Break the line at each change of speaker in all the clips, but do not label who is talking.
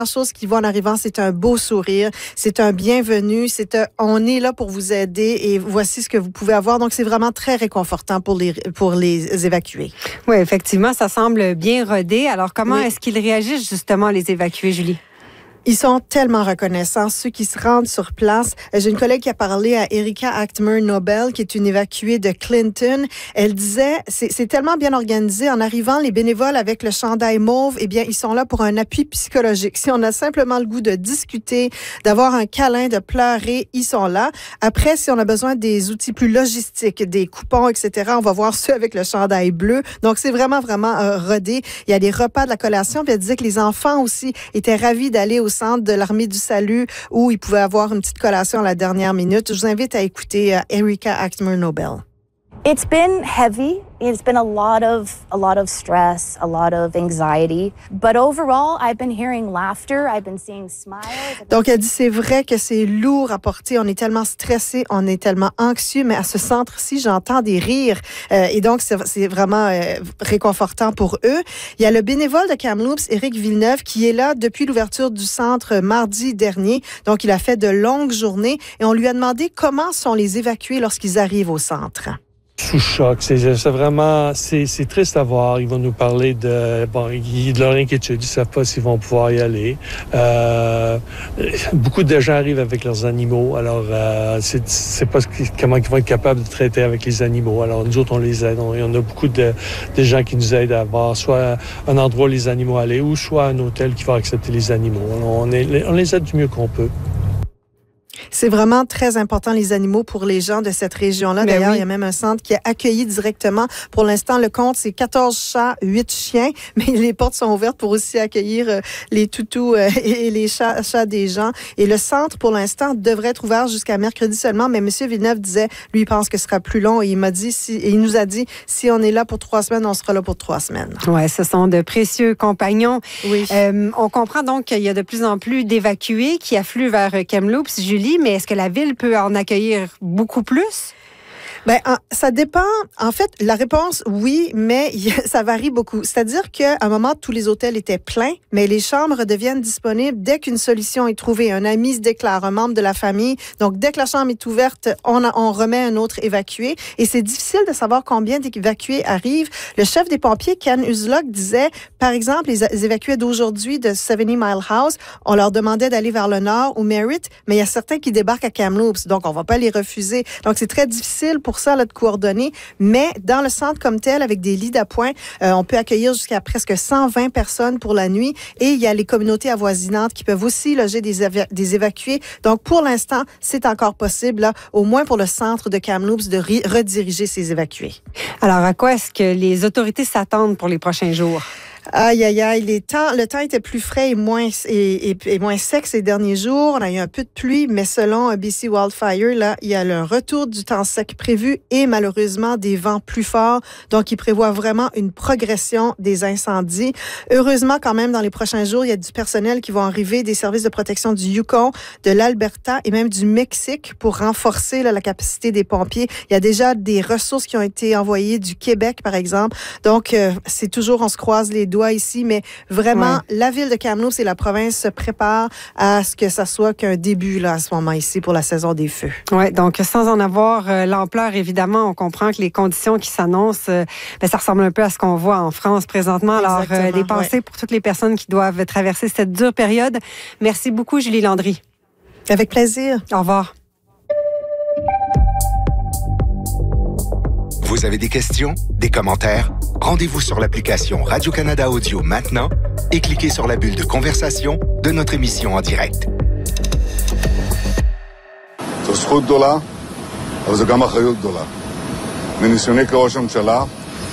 chose qui voit en arrivant, c'est un beau sourire, c'est un bienvenu, on est là pour vous aider et voici ce que vous pouvez avoir. Donc, c'est vraiment très réconfortant pour les évacués.
Oui, effectivement, ça semble bien rodé. Alors, comment est-ce qu'ils réagissent justement, les évacués, Julie?
Ils sont tellement reconnaissants, ceux qui se rendent sur place. J'ai une collègue qui a parlé à Erika Achtmer-Nobel, qui est une évacuée de Clinton. Elle disait, c'est tellement bien organisé. En arrivant, les bénévoles avec le chandail mauve, eh bien, ils sont là pour un appui psychologique. Si on a simplement le goût de discuter, d'avoir un câlin, de pleurer, ils sont là. Après, si on a besoin des outils plus logistiques, des coupons, etc., on va voir ceux avec le chandail bleu. Donc, c'est vraiment rodé. Il y a des repas de la collation. Puis elle disait que les enfants aussi étaient ravis d'aller au centre de l'Armée du Salut où ils pouvaient avoir une petite collation à la dernière minute. Je vous invite à écouter Erika Achtmer-Nobel.
It's been heavy. It's been a lot of stress, a lot of anxiety. But overall, I've been hearing laughter. I've been seeing smiles.
Donc, elle dit, c'est vrai que c'est lourd à porter. On est tellement stressé, on est tellement anxieux, mais à ce centre-ci, j'entends des rires. Et donc, c'est vraiment réconfortant pour eux. Il y a le bénévole de Kamloops, Éric Villeneuve, qui est là depuis l'ouverture du centre mardi dernier. Donc, il a fait de longues journées et on lui a demandé comment sont les évacués lorsqu'ils arrivent au centre.
Sous choc, c'est vraiment, c'est triste à voir. Ils vont nous parler de leur inquiétude, ils savent pas s'ils vont pouvoir y aller. Beaucoup de gens arrivent avec leurs animaux, alors c'est pas comment ils vont être capables de traiter avec les animaux. Alors nous autres, on les aide. On a beaucoup de gens qui nous aident à avoir soit un endroit où les animaux allaient ou soit un hôtel qui va accepter les animaux. Alors, on les aide du mieux qu'on peut.
C'est vraiment très important, les animaux, pour les gens de cette région-là.
Mais
d'ailleurs,
oui.
il y a même un centre qui a accueilli directement. Pour l'instant, le compte, c'est 14 chats, 8 chiens, mais les portes sont ouvertes pour aussi accueillir les toutous et les chats des gens. Et le centre, pour l'instant, devrait être ouvert jusqu'à mercredi seulement, mais M. Villeneuve disait, lui, il pense que ce sera plus long. Et il nous a dit, si on est là pour 3 semaines, on sera là pour 3 semaines.
Oui, ce sont de précieux compagnons.
Oui.
On comprend donc qu'il y a de plus en plus d'évacués qui affluent vers Kamloops, Julie, mais est-ce que la ville peut en accueillir beaucoup plus?
Ben, ça dépend. En fait, la réponse, oui, mais ça varie beaucoup. C'est-à-dire qu'à un moment, tous les hôtels étaient pleins, mais les chambres redeviennent disponibles dès qu'une solution est trouvée. Un ami se déclare, un membre de la famille. Donc, dès que la chambre est ouverte, on remet un autre évacué. Et c'est difficile de savoir combien d'évacués arrivent. Le chef des pompiers, Ken Uslock, disait, par exemple, les évacués d'aujourd'hui de 70 Mile House, on leur demandait d'aller vers le nord ou Merritt, mais il y a certains qui débarquent à Kamloops. Donc, on va pas les refuser. Donc, c'est très difficile pour ça là, de coordonner, mais dans le centre comme tel, avec des lits d'appoint, on peut accueillir jusqu'à presque 120 personnes pour la nuit et il y a les communautés avoisinantes qui peuvent aussi loger des évacués. Donc, pour l'instant, c'est encore possible, là, au moins pour le centre de Kamloops, de rediriger ces évacués.
Alors, à quoi est-ce que les autorités s'attendent pour les prochains jours?
Aïe, aïe, aïe. Le temps était plus frais et moins sec ces derniers jours. On a eu un peu de pluie, mais selon BC Wildfire, là, il y a le retour du temps sec prévu et malheureusement des vents plus forts. Donc, il prévoit vraiment une progression des incendies. Heureusement, quand même, dans les prochains jours, il y a du personnel qui va arriver des services de protection du Yukon, de l'Alberta et même du Mexique pour renforcer là, la capacité des pompiers. Il y a déjà des ressources qui ont été envoyées du Québec, par exemple. Donc, c'est toujours, on se croise les doigts ici, mais vraiment, la ville de Kamloops et la province se préparent à ce que ça soit qu'un début là, à ce moment ici pour la saison des feux.
Oui, donc sans en avoir l'ampleur, évidemment, on comprend que les conditions qui s'annoncent, ça ressemble un peu à ce qu'on voit en France présentement. Alors, des pensées pour toutes les personnes qui doivent traverser cette dure période. Merci beaucoup, Julie Landry.
Avec plaisir.
Au revoir.
Vous avez des questions, des commentaires? Rendez-vous sur l'application Radio-Canada Audio maintenant et cliquez sur la bulle de conversation de notre émission en direct.
זו זכות גדולה, אבל זו גם אחריות גדולה. מניסיוני כראש הממשלה,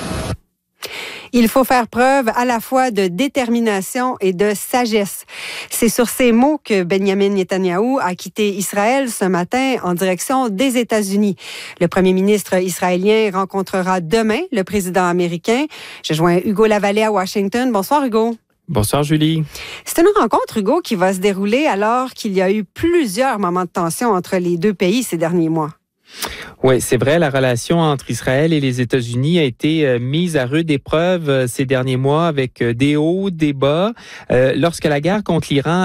Il faut faire preuve à la fois de détermination et de sagesse. C'est sur ces mots que Benjamin Netanyahou a quitté Israël ce matin en direction des États-Unis. Le premier ministre israélien rencontrera demain le président américain. Je joins Hugo Lavallée à Washington. Bonsoir, Hugo.
Bonsoir, Julie.
C'est une rencontre, Hugo, qui va se dérouler alors qu'il y a eu plusieurs moments de tension entre les deux pays ces derniers mois.
Oui, c'est vrai, la relation entre Israël et les États-Unis a été mise à rude épreuve ces derniers mois avec des hauts, des bas. Lorsque la guerre contre l'Iran